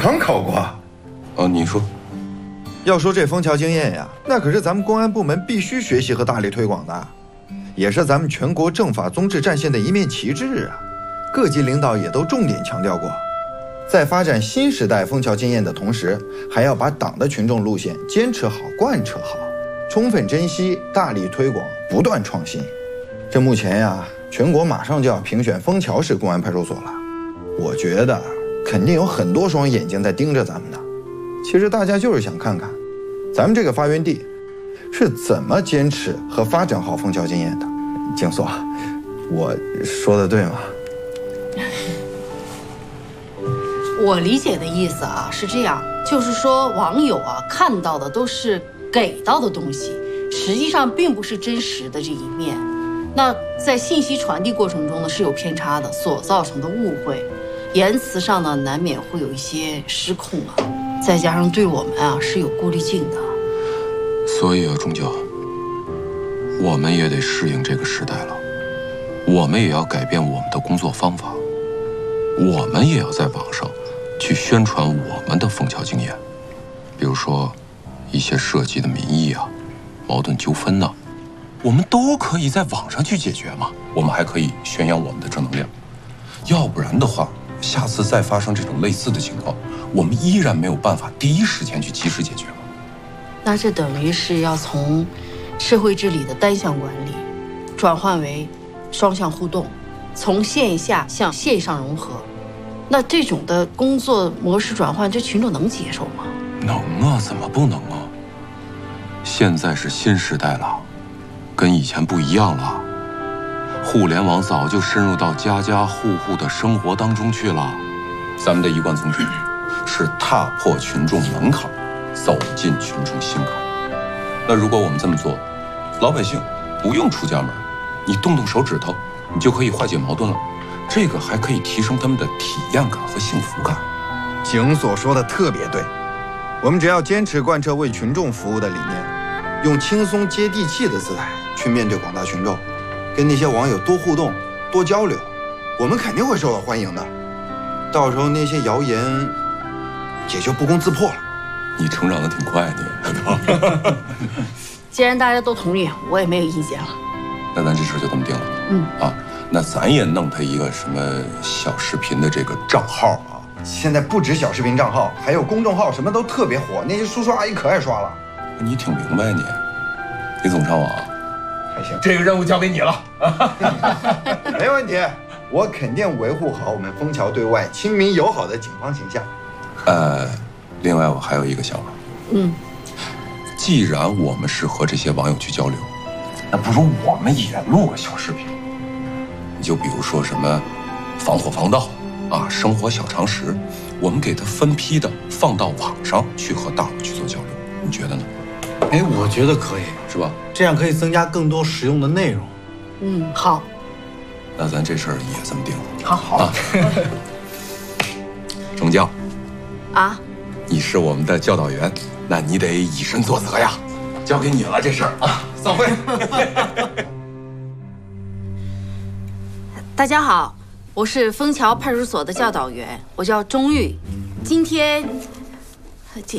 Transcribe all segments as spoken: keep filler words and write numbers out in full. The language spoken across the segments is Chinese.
刚考过。 哦，你说。 要说这枫桥经验呀，那可是咱们公安部门必须学习和大力推广的，也是咱们全国政法综治战线的一面旗帜啊。各级领导也都重点强调过，在发展新时代枫桥经验的同时，还要把党的群众路线坚持好、贯彻好，充分珍惜、大力推广、不断创新。这目前呀，全国马上就要评选枫桥市公安派出所了，我觉得肯定有很多双眼睛在盯着咱们呢。其实大家就是想看看，咱们这个发源地是怎么坚持和发展好枫桥经验的。静所，我说的对吗？ 我理解的意思啊是这样，就是说网友啊看到的都是给到的东西，实际上并不是真实的这一面。那在信息传递过程中呢是有偏差的，所造成的误会，言辞上呢难免会有一些失控啊。再加上对我们啊是有过滤镜的， 所以啊，钟教，我们也得适应这个时代了，我们也要改变我们的工作方法，我们也要在网上去宣传我们的枫桥经验，比如说一些涉及的民意啊、矛盾纠纷呐、啊，我们都可以在网上去解决嘛。我们还可以宣扬我们的正能量，要不然的话，下次再发生这种类似的情况，我们依然没有办法第一时间去及时解决了。 那这等于是要从社会治理的单向管理转换为双向互动，从线下向线上融合。那这种的工作模式转换，这群众能接受吗？ 能啊，怎么不能啊？现在是新时代了，跟以前不一样了。互联网早就深入到家家户户的生活当中去了。咱们的一贯宗旨是踏破群众门槛，走进群众心坎。那如果我们这么做，老百姓不用出家门，你动动手指头，你就可以化解矛盾了。这个还可以提升他们的体验感和幸福感。 景所说的特别对，我们只要坚持贯彻为群众服务的理念，用轻松接地气的姿态去面对广大群众，跟那些网友多互动、多交流，我们肯定会受到欢迎的。到时候那些谣言也就不攻自破了。 你成长得挺快，你。 既然大家都同意，我也没有意见了。 那咱这事就这么定了。 嗯啊，那咱也弄他一个什么小视频的这个账号啊。 现在不止小视频账号，还有公众号，什么都特别火，那些叔叔阿姨可爱刷了。 你挺明白你，你总上网还行。 这个任务交给你了。 没问题，我肯定维护好我们枫桥对外亲民友好的警方形象。 呃，另外我还有一个想法。 嗯， 既然我们是和这些网友去交流，那不如我们也录个小视频。你就比如说什么防火防盗啊，生活小常识，我们给它分批的放到网上去和大伙去做交流，你觉得呢？ 哎，我觉得可以， 是吧？ 这样可以增加更多实用的内容。 嗯，好。 那咱这事儿也这么定了。 好好。 啊、钟教， 啊， 你是我们的教导员，那你得以身作则呀。交给你了这事儿啊，散会。 大家好，我是枫桥派出所的教导员，我叫钟玉。今天，今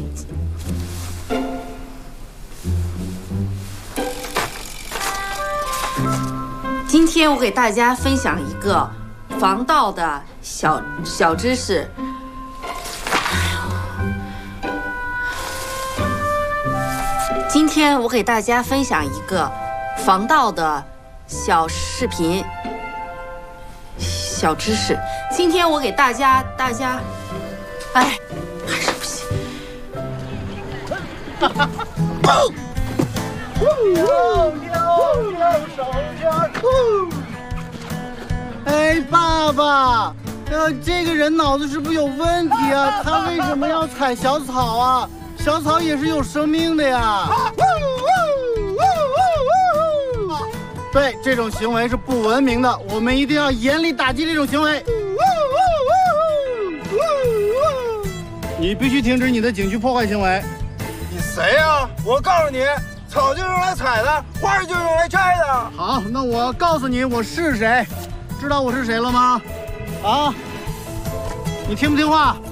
今天我给大家分享一个防盗的小小知识。今天我给大家分享一个防盗的小视频。小知识，今天我给大家大家，哎，还是不行。 哎，爸爸，呃，这个人脑子是不是有问题啊？他为什么要踩小草啊？小草也是有生命的呀。对，这种行为是不文明的，我们一定要严厉打击这种行为。你必须停止你的景区破坏行为。 你谁呀？我告诉你，草就用来采的，花就用来摘的。 好，那我告诉你我是谁，知道我是谁了吗？啊，你听不听话？